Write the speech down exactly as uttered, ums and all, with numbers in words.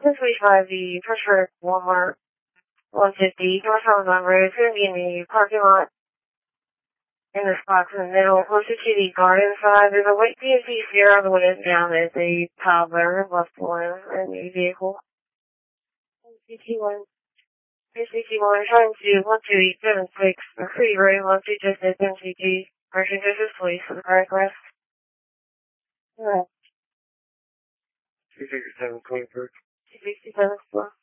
This week by the Pressure Walmart one fifty North Amazon Road. It's going to be in the parking lot in this box in the middle, closer to the garden side. There's a white P and C Sierra on the windows down. There's a toddler left alone in the vehicle. C T one. C T one, trying to one two eight seven six, Recruity Road, one two just at M C G. Merchant Justice Police for the correct arrest. Alright. two sixty-seven, twenty-first. two sixty-seven,